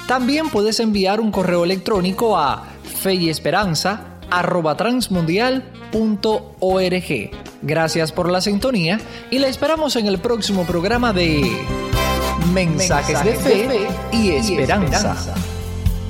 También puedes enviar un correo electrónico a feyesperanza@transmundial.org. Gracias por la sintonía y la esperamos en el próximo programa de Mensajes de Fe y Esperanza.